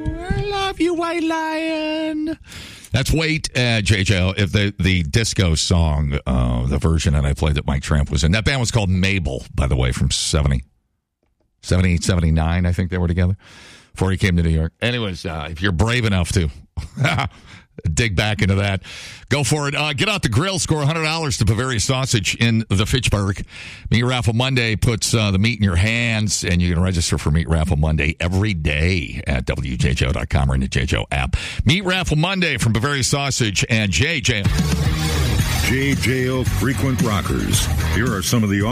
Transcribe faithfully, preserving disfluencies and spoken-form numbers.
I love you, White Lion. That's Wait, uh, J J O, if the, the disco song, uh, the version that I played that Mike Tramp was in. That band was called Mabel, by the way, from seventy, seventy-eight, seventy-nine, I think they were together, before he came to New York. Anyways, uh, if you're brave enough to dig back into that, go for it. Uh, get out the grill, score one hundred dollars to Bavaria Sausage in the Fitchburg. Meat Raffle Monday puts uh, the meat in your hands, and you can register for Meat Raffle Monday every day at W J J O dot com or in the J J O app. Meat Raffle Monday from Bavaria Sausage and J J O. J J O Frequent Rockers. Here are some of the